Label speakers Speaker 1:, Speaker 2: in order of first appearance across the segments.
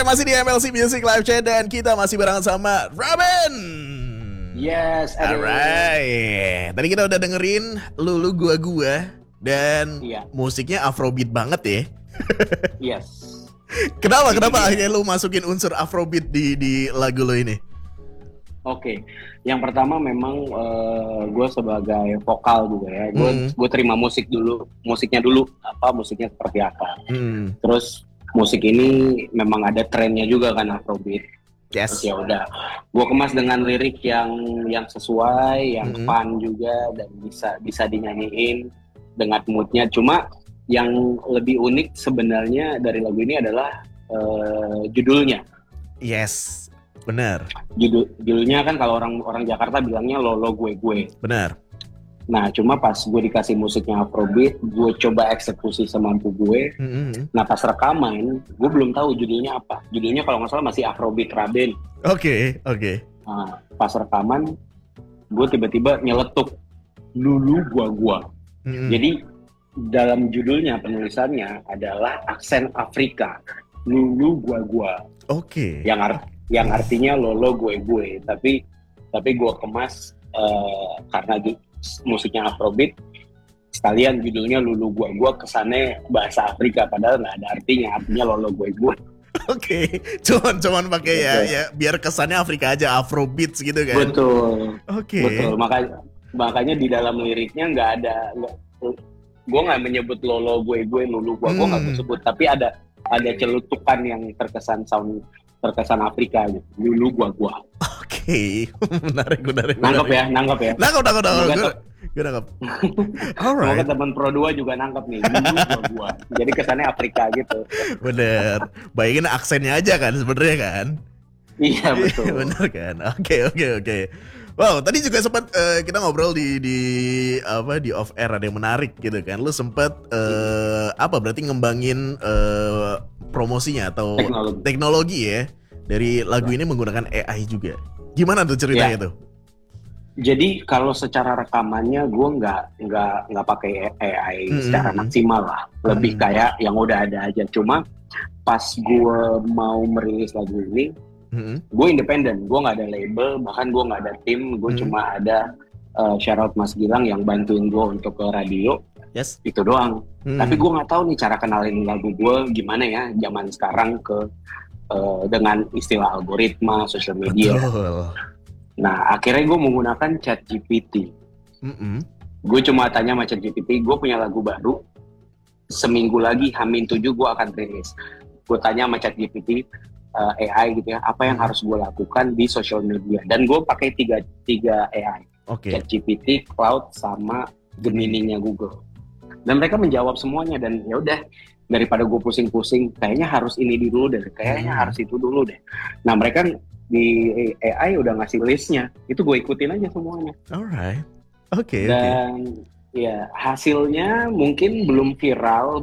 Speaker 1: Alright, masih di MLC Music Live Chat dan kita masih bareng sama Robin.
Speaker 2: Yes,
Speaker 1: Alright. Tadi kita udah dengerin Lulu Gua dan
Speaker 2: Iya.
Speaker 1: musiknya Afrobeat banget ya.
Speaker 2: Yes.
Speaker 1: Kenapa akhirnya lu masukin unsur Afrobeat di lagu lo ini?
Speaker 2: Oke. Yang pertama memang gue sebagai vokal juga ya. Gue terima musiknya dulu musiknya seperti apa. Terus musik ini memang ada trennya juga kan Afrobeat.
Speaker 1: Yes.
Speaker 2: Terus ya udah, gue kemas dengan lirik yang sesuai, yang fun juga dan bisa dinyanyiin dengan moodnya. Cuma yang lebih unik sebenarnya dari lagu ini adalah judulnya.
Speaker 1: Yes, benar.
Speaker 2: Judulnya kan kalau orang Jakarta bilangnya Lolo Gue.
Speaker 1: Benar.
Speaker 2: Nah, cuma pas gue dikasih musiknya Afrobeat, gue coba eksekusi semampu gue. Nah, pas rekaman, gue belum tahu judulnya apa. Judulnya kalau nggak salah masih Afrobeat Raben.
Speaker 1: Oke.
Speaker 2: Nah, pas rekaman, gue tiba-tiba nyeletuk Lulu Gua. Jadi dalam judulnya penulisannya adalah aksen Afrika, Lulu Gua.
Speaker 1: Oke.
Speaker 2: Yang artinya Lolo Gue. Tapi gue kemas karena musiknya Afrobeat, sekalian judulnya Lulu Gua kesannya bahasa Afrika padahal nggak ada artinya Lolo Gue.
Speaker 1: Oke. Cuman pakai ya biar kesannya Afrika aja, Afrobeats gitu kan.
Speaker 2: Betul.
Speaker 1: Oke.
Speaker 2: Betul. Makanya di dalam liriknya gue nggak menyebut Lolo Gue, Lulu Gua nggak sebut, tapi ada celutukan yang terkesan Afrika gitu. Lulu Gua.
Speaker 1: Oke, menarik.
Speaker 2: Nangkep ya.
Speaker 1: Nangkep. Gue nangkep. Alright.
Speaker 2: Semoga teman Pro 2 juga nangkep nih. Lulu Gua. Jadi kesannya Afrika gitu.
Speaker 1: Bener. Bayangin aksennya aja kan sebenarnya kan.
Speaker 2: Iya betul.
Speaker 1: Bener kan. Oke. Wow, tadi juga sempat kita ngobrol di off air ada yang menarik gitu kan. Lu sempat berarti ngembangin promosinya atau teknologi ya dari lagu ini menggunakan AI juga. Gimana tuh ceritanya tuh?
Speaker 2: Jadi kalau secara rekamannya gue nggak pakai AI secara maksimal lah. Lebih kayak yang udah ada aja. Cuma pas gue mau merilis lagu ini, gue independen. Gue nggak ada label, bahkan gue nggak ada tim. Gue cuma ada shout out Mas Gilang yang bantuin gue untuk ke radio.
Speaker 1: Yes.
Speaker 2: Itu doang. Tapi gue nggak tahu nih cara kenalin lagu gue gimana ya zaman sekarang dengan istilah algoritma, social media.
Speaker 1: Betul.
Speaker 2: Nah, akhirnya gue menggunakan ChatGPT. Gue cuma tanya sama ChatGPT, gue punya lagu baru, seminggu lagi H-7 gue akan rilis. Gue tanya sama ChatGPT, AI gitu ya, apa yang harus gue lakukan di social media. Dan gue pakai tiga AI, ChatGPT, Cloud, sama Gemini-nya Google. Dan mereka menjawab semuanya, dan ya udah, daripada gue pusing-pusing, kayaknya harus ini dulu deh, kayaknya harus itu dulu deh. Nah, mereka di AI udah ngasih listnya, itu gue ikutin aja semuanya.
Speaker 1: Alright, oke.
Speaker 2: Dan ya hasilnya mungkin belum viral,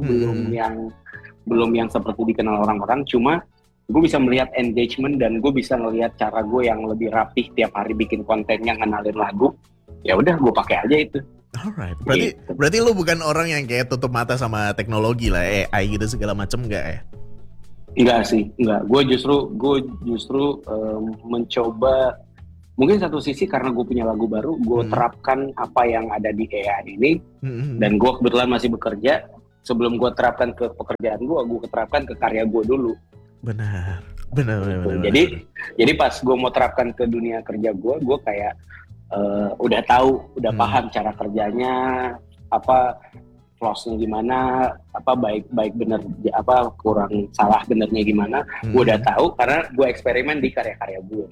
Speaker 2: belum yang seperti dikenal orang-orang. Cuma gue bisa melihat engagement dan gue bisa ngelihat cara gue yang lebih rapih tiap hari bikin kontennya ngenalin lagu. Ya udah, gue pakai aja itu.
Speaker 1: Alright, berarti lu bukan orang yang kayak tutup mata sama teknologi lah, AI gitu segala macam enggak ya?
Speaker 2: Enggak sih, enggak. Gue justru mencoba, mungkin satu sisi karena gue punya lagu baru, gue terapkan apa yang ada di AI ini, dan gue kebetulan masih bekerja. Sebelum gue terapkan ke pekerjaan gue terapkan ke karya gue dulu.
Speaker 1: Benar.
Speaker 2: Jadi pas gue mau terapkan ke dunia kerja gue kayak udah tahu, udah paham cara kerjanya, apa flow-nya gimana, apa baik bener, apa kurang salah benernya gimana, gue udah tahu karena gue eksperimen di karya-karya gue.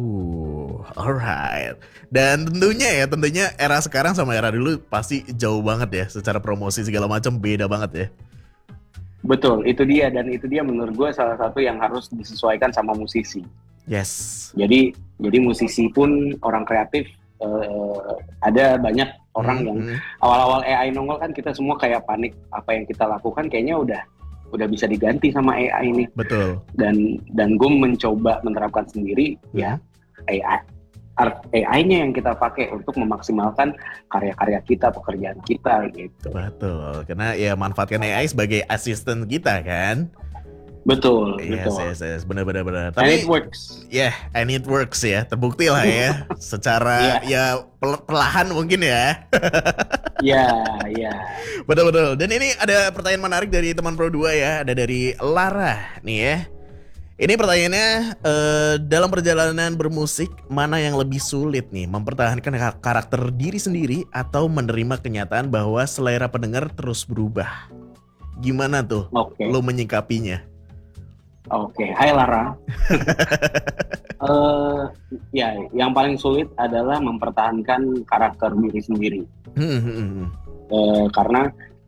Speaker 1: Alright. Dan tentunya era sekarang sama era dulu pasti jauh banget ya, secara promosi segala macam beda banget ya.
Speaker 2: Betul, itu dia, dan itu dia menurut gue salah satu yang harus disesuaikan sama musisi.
Speaker 1: Yes.
Speaker 2: Jadi musisi pun orang kreatif. Ada banyak orang yang awal-awal AI nongol kan kita semua kayak panik, apa yang kita lakukan kayaknya udah bisa diganti sama AI ini.
Speaker 1: Betul.
Speaker 2: Dan gue mencoba menerapkan sendiri ya AI-nya yang kita pakai untuk memaksimalkan karya-karya kita, pekerjaan kita gitu.
Speaker 1: Betul, karena ya manfaatkan AI sebagai asisten kita kan.
Speaker 2: Betul,
Speaker 1: Yes,
Speaker 2: betul.
Speaker 1: yes, benar.
Speaker 2: And
Speaker 1: Tapi
Speaker 2: it works.
Speaker 1: and it works ya, terbukti lah ya. Secara
Speaker 2: Iya,
Speaker 1: ya perlahan mungkin ya.
Speaker 2: iya, iya.
Speaker 1: Betul. Dan ini ada pertanyaan menarik dari teman Pro 2 ya, ada dari Lara nih ya. Ini pertanyaannya, dalam perjalanan bermusik, mana yang lebih sulit nih? Mempertahankan karakter diri sendiri atau menerima kenyataan bahwa selera pendengar terus berubah? Gimana tuh
Speaker 2: Oke,
Speaker 1: lo menyikapinya?
Speaker 2: oke. Hai Lara. eh ya, yang paling sulit adalah mempertahankan karakter diri sendiri. Karena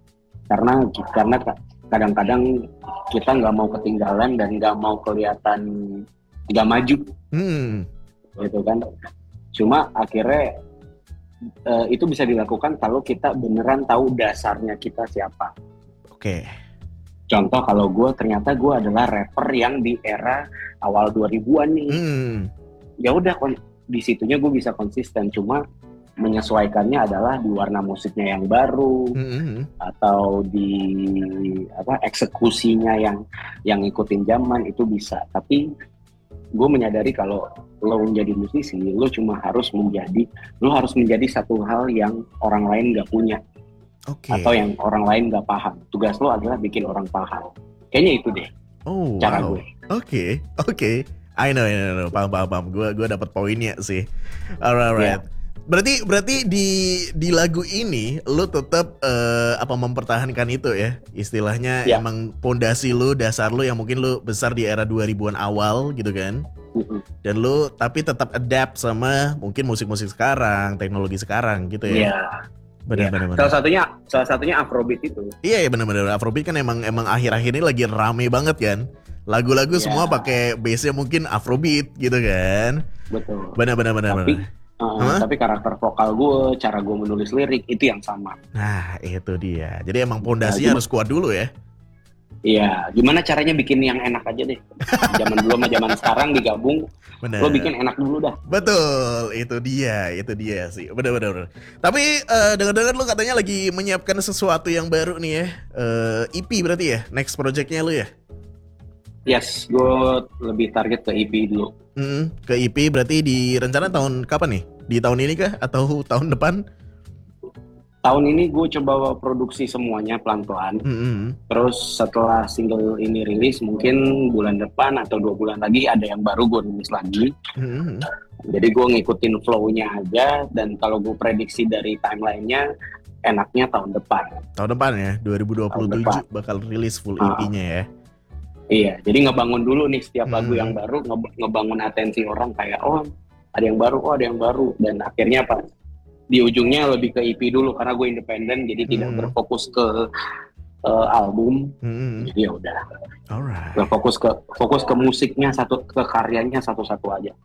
Speaker 2: karena kadang-kadang kita nggak mau ketinggalan dan nggak mau kelihatan nggak maju, gitu kan. Cuma akhirnya itu bisa dilakukan kalau kita beneran tahu dasarnya kita siapa.
Speaker 1: Oke.
Speaker 2: Contoh kalau ternyata gue adalah rapper yang di era awal 2000-an nih. Ya udah di situnya gue bisa konsisten, cuma menyesuaikannya adalah di warna musiknya yang baru, atau di eksekusinya yang ngikutin zaman itu bisa. Tapi gue menyadari kalau lo menjadi musisi, lo harus menjadi satu hal yang orang lain nggak punya.
Speaker 1: Okay.
Speaker 2: Atau yang orang lain nggak paham. Tugas lo adalah bikin orang paham. Kayaknya itu deh. Cara gue.
Speaker 1: Oke. I know. Paham. Gue dapat poinnya sih. Alright. Yeah. Berarti di lagu ini lo tetap mempertahankan itu ya. Istilahnya emang pondasi lo, dasar lo yang mungkin lo besar di era 2000-an awal gitu kan. Dan lo tapi tetap adapt sama mungkin musik-musik sekarang, teknologi sekarang gitu ya.
Speaker 2: Yeah.
Speaker 1: Benar.
Speaker 2: Salah satunya Afrobeat itu.
Speaker 1: Iya benar. Afrobeat kan emang akhir-akhir ini lagi rame banget kan. Lagu-lagu semua pakai bass-nya mungkin Afrobeat gitu kan.
Speaker 2: Betul.
Speaker 1: Benar.
Speaker 2: Tapi karakter vokal gue, cara gue menulis lirik itu yang sama.
Speaker 1: Nah itu dia. Jadi emang pondasinya harus kuat dulu ya.
Speaker 2: Iya, gimana caranya bikin yang enak aja deh. Zaman dulu sama zaman sekarang digabung. Bener. Lo bikin enak dulu dah.
Speaker 1: Betul, itu dia sih. Bener. Tapi dengar-dengar lo katanya lagi menyiapkan sesuatu yang baru nih ya. EP berarti ya, next projectnya lo ya?
Speaker 2: Yes, gue lebih target ke EP dulu.
Speaker 1: Ke EP berarti di rencana tahun kapan nih? Di tahun ini kah atau tahun depan?
Speaker 2: Tahun ini gue coba produksi semuanya pelan-pelan. Terus setelah single ini rilis, mungkin bulan depan atau 2 bulan lagi ada yang baru gue rilis lagi. Jadi gue ngikutin flow-nya aja. Dan kalau gue prediksi dari timeline-nya, enaknya tahun depan.
Speaker 1: Tahun depan ya, 2027 bakal rilis full EP-nya ya.
Speaker 2: Iya, jadi ngebangun dulu nih setiap lagu yang baru, ngebangun atensi orang kayak, ada yang baru. Dan akhirnya di ujungnya lebih ke EP dulu karena gue independen, jadi tidak berfokus ke album. Jadi ya udah.
Speaker 1: Alright.
Speaker 2: Fokus ke musiknya ke karyanya satu-satu aja.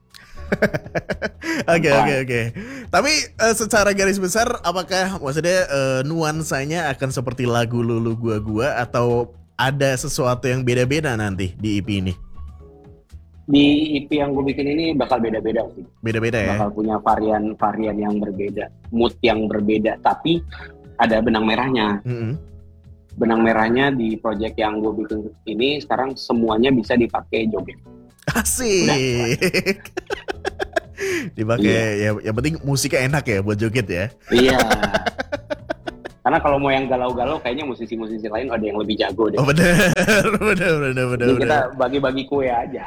Speaker 1: Oke. Tapi secara garis besar apakah maksudnya nuansanya akan seperti lagu Lulu Gua atau ada sesuatu yang beda-beda nanti di EP ini?
Speaker 2: Di EP yang gue bikin ini bakal beda-beda sih.
Speaker 1: Beda-beda ya?
Speaker 2: Bakal punya varian yang berbeda, mood yang berbeda, tapi ada benang merahnya. Benang merahnya di project yang gue bikin ini sekarang semuanya bisa dipakai joget.
Speaker 1: Asik. Dipakai ya, yang penting musiknya enak ya buat joget ya.
Speaker 2: Iya. Karena kalau mau yang galau-galau kayaknya musisi-musisi lain ada yang lebih jago deh.
Speaker 1: Oh benar.
Speaker 2: Jadi kita bagi-bagi kue aja.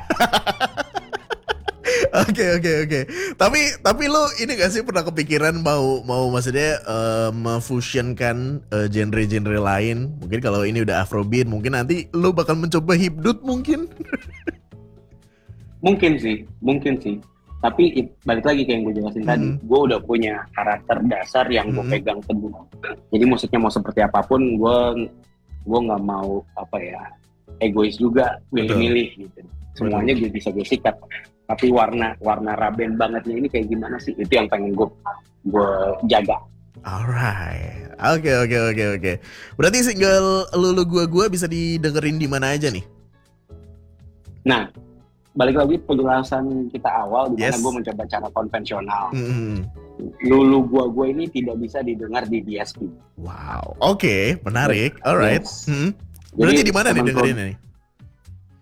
Speaker 1: Oke. Tapi lo ini gak sih pernah kepikiran mau maksudnya memfusionkan genre-genre lain? Mungkin kalau ini udah Afrobeat, mungkin nanti lo bakal mencoba hipdut mungkin?
Speaker 2: Mungkin sih. Tapi balik lagi kayak yang gue jelasin tadi, gue udah punya karakter dasar yang gue pegang teguh. Jadi musiknya mau seperti apapun, gue nggak mau egois juga, milih-milih gitu. Semuanya gue bisa gue sikat. Tapi warna Raben bangetnya ini kayak gimana sih? Itu yang pengen gue jaga.
Speaker 1: Alright, oke. Berarti single Lulu Gua bisa didengerin di mana aja nih?
Speaker 2: Nah, balik lagi penjelasan kita awal di mana gue mencoba cara konvensional. Lulu Gua ini tidak bisa didengar di DSP.
Speaker 1: Wow, oke, menarik. Alright. Berarti di mana nih dengerin ini?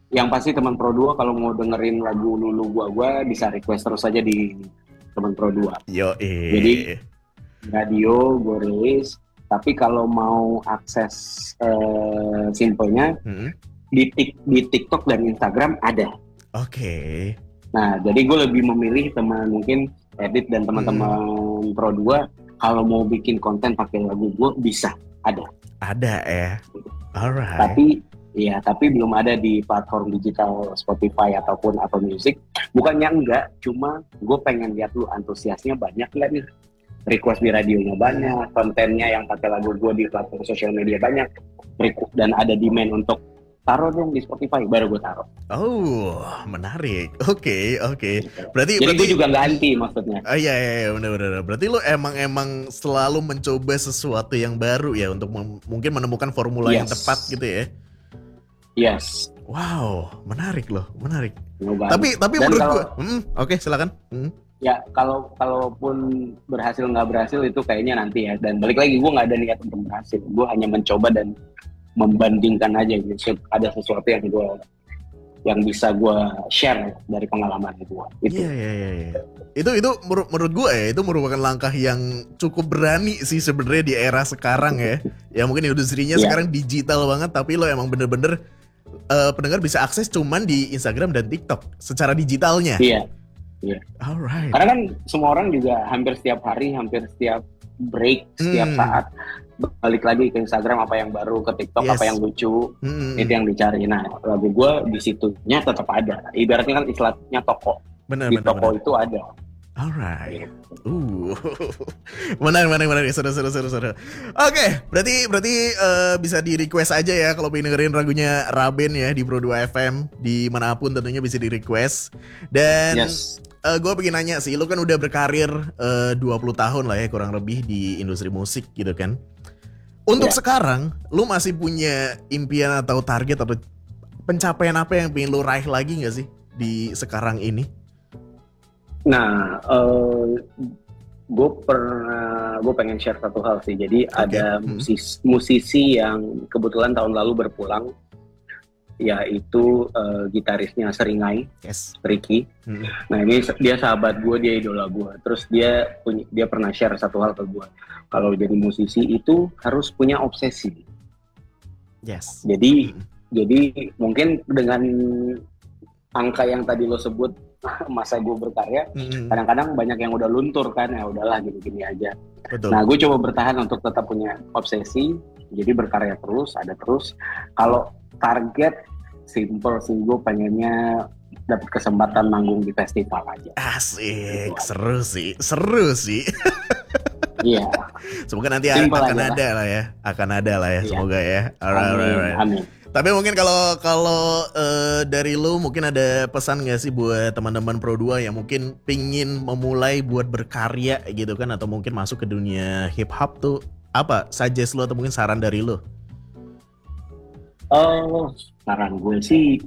Speaker 2: Yang pasti teman Pro 2 kalau mau dengerin lagu Lulu gua bisa request terus aja di teman Pro 2. Jadi radio gue rilis, tapi kalau mau akses simpelnya di TikTok dan Instagram ada.
Speaker 1: Oke.
Speaker 2: Nah, jadi gue lebih memilih teman mungkin edit dan teman-teman Pro 2 kalau mau bikin konten pakai lagu gue bisa ada.
Speaker 1: Ada ya. Alright.
Speaker 2: Tapi belum ada di platform digital Spotify ataupun Apple Music. Bukannya enggak, cuma gue pengen lihat lu antusiasnya banyak nggak nih. Request di radionya banyak, kontennya yang pakai lagu gue di platform sosial media banyak, dan ada demand untuk taruh dong di Spotify, baru gue taruh.
Speaker 1: Oh, menarik. Oke. Berarti
Speaker 2: gue juga nggak anti maksudnya.
Speaker 1: Iya, benar. Berarti lo emang selalu mencoba sesuatu yang baru ya untuk mungkin menemukan formula yang tepat gitu ya.
Speaker 2: Yes.
Speaker 1: Wow, menarik loh.
Speaker 2: Tapi
Speaker 1: menurut gue, oke, silakan.
Speaker 2: Ya, kalaupun berhasil nggak berhasil itu kayaknya nanti ya. Dan balik lagi, gue nggak ada niat untuk berhasil. Gue hanya mencoba dan membandingkan aja gitu. Ada sesuatu yang bisa gue share dari pengalaman gue.
Speaker 1: Iya. Itu menurut gue ya, itu merupakan langkah yang cukup berani sih sebenarnya di era sekarang ya. Ya mungkin industrinya sekarang digital banget, tapi lo emang bener-bener pendengar bisa akses cuman di Instagram dan TikTok secara digitalnya.
Speaker 2: Iya.
Speaker 1: Alright.
Speaker 2: Karena kan semua orang juga hampir setiap hari, hampir setiap break, setiap saat balik lagi ke Instagram apa yang baru, ke TikTok apa yang lucu, itu yang dicari. Nah, lagu gue di situnya tetap ada. Ibaratnya kan istilahnya toko. Di toko itu ada.
Speaker 1: Alright. Menarik. Seru. Oke, berarti bisa di request aja ya kalau pengen dengerin lagunya Raben ya di Pro 2 FM dimanapun tentunya bisa di request. Dan gue pengen nanya sih, lu kan udah berkarir 20 tahun lah ya kurang lebih di industri musik gitu kan. Untuk sekarang, lu masih punya impian atau target atau pencapaian apa yang pengen lu raih lagi gak sih di sekarang ini?
Speaker 2: Nah, gue pengen share satu hal sih. Jadi ada musisi yang kebetulan tahun lalu berpulang, yaitu gitarisnya Seringai, Ricky. Nah ini dia sahabat gue, dia idola gue. Terus dia pernah share satu hal ke gue. Kalau jadi musisi itu harus punya obsesi. Jadi mungkin dengan angka yang tadi lo sebut masa gue berkarya, kadang-kadang banyak yang udah luntur kan, ya udahlah gini-gini aja.
Speaker 1: Betul.
Speaker 2: Nah gue coba bertahan untuk tetap punya obsesi, jadi berkarya terus, ada terus. Kalau target simple sih, gue pengennya dapat kesempatan manggung di festival aja.
Speaker 1: Asik, gitu. Seru sih.
Speaker 2: Iya.
Speaker 1: Semoga nanti akan ada lah ya, semoga ya. Alright.
Speaker 2: Amin.
Speaker 1: Tapi mungkin kalau dari lu mungkin ada pesan gak sih buat teman-teman Pro 2 yang mungkin pingin memulai buat berkarya gitu kan, atau mungkin masuk ke dunia hip hop tuh, apa suggest lu atau mungkin saran dari lu?
Speaker 2: Saran gue sih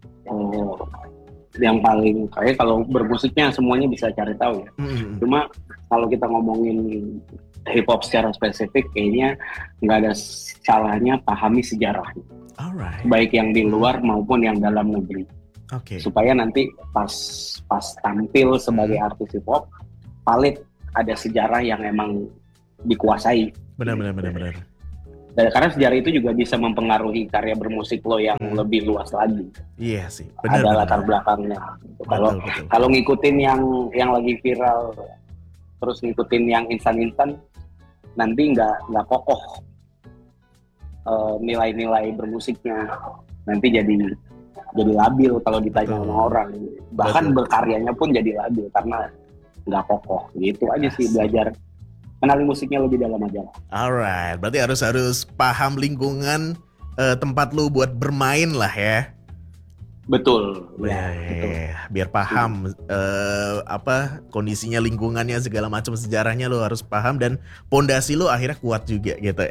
Speaker 2: yang paling kayak kalau bermusiknya semuanya bisa cari tahu ya. Cuma kalau kita ngomongin hip hop secara spesifik, kayaknya nggak ada salahnya pahami sejarahnya.
Speaker 1: Alright.
Speaker 2: Baik yang di luar maupun yang dalam negeri. Supaya nanti pas tampil sebagai artis hip hop, valid, ada sejarah yang emang dikuasai.
Speaker 1: Benar.
Speaker 2: Karena sejarah itu juga bisa mempengaruhi karya bermusik lo yang lebih luas lagi.
Speaker 1: Iya sih.
Speaker 2: Ada latar belakangnya. Kalau ngikutin yang lagi viral, terus ngikutin yang instan, nanti nggak kokoh nilai-nilai bermusiknya. Nanti jadi labil kalau ditanya sama orang. Bahkan berkaryanya pun jadi labil karena nggak kokoh. Gitu aja sih, belajar kenali musiknya lebih dalam aja.
Speaker 1: Alright, berarti harus paham lingkungan tempat lu buat bermain lah ya.
Speaker 2: Betul.
Speaker 1: Biar paham kondisinya, lingkungannya, segala macam sejarahnya lu harus paham, dan pondasi lu akhirnya kuat juga gitu.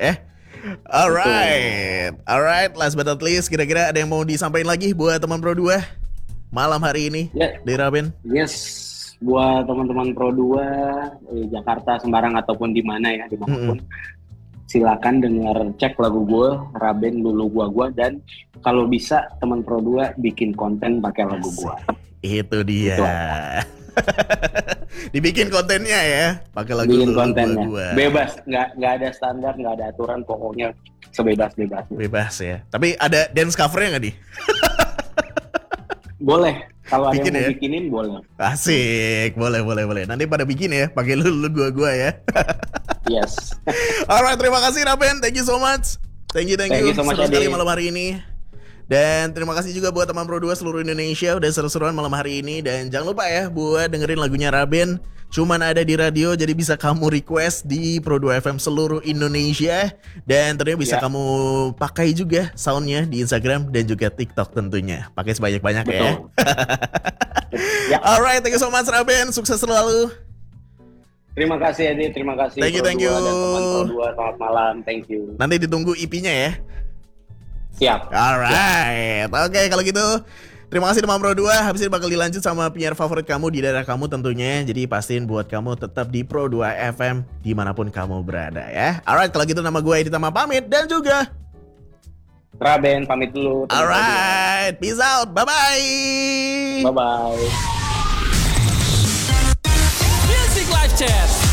Speaker 1: Alright, last but not least, kira-kira ada yang mau disampaikan lagi buat teman Pro 2 malam hari ini di Raben?
Speaker 2: Yes, buat teman-teman Pro 2 Jakarta, Semarang ataupun di mana ya, dimanapun. silakan dengar, cek lagu gue, Raben Lulu Gua, dan kalau bisa teman Pro 2 bikin konten pakai lagu gue.
Speaker 1: Itu dia. Itu dibikin kontennya ya, pakai lagu
Speaker 2: bikin
Speaker 1: Lulu
Speaker 2: kontennya.
Speaker 1: Gua.
Speaker 2: Bebas, nggak ada standar, nggak ada aturan, pokoknya sebebas-bebasnya.
Speaker 1: Bebas ya. Tapi ada dance covernya nggak nih?
Speaker 2: Boleh. Kalau ada yang mau
Speaker 1: ya?
Speaker 2: bikinin boleh.
Speaker 1: Asik, boleh. Nanti pada bikin ya, pakai Lulu Gua ya.
Speaker 2: Yes.
Speaker 1: Alright, terima kasih Raben, thank you so much. Thank you
Speaker 2: so much,
Speaker 1: sekali malam hari ini. Dan terima kasih juga buat teman Pro 2 seluruh Indonesia udah seru-seruan malam hari ini. Dan jangan lupa ya buat dengerin lagunya Raben. Cuman ada di radio, jadi bisa kamu request di Pro 2 FM seluruh Indonesia. Dan tentunya bisa kamu pakai juga soundnya di Instagram dan juga TikTok tentunya. Pakai sebanyak-banyak ya. Alright, thank you so much Raben, sukses selalu.
Speaker 2: Terima kasih Edi, terima kasih.
Speaker 1: Thank you.
Speaker 2: Dan teman Pro 2, selamat malam, thank you.
Speaker 1: Nanti ditunggu EP-nya ya.
Speaker 2: Siap.
Speaker 1: Alright, oke kalau gitu terima kasih teman Pro 2. Habis ini bakal dilanjut sama penyiar favorit kamu di daerah kamu tentunya. Jadi pastiin buat kamu tetap di Pro 2 FM dimanapun kamu berada ya. Alright, kalau gitu nama gue Edi Tama pamit dan juga
Speaker 2: Raben pamit dulu.
Speaker 1: Alright, peace out, bye-bye.
Speaker 2: Bye-bye.
Speaker 3: Music Live Chat.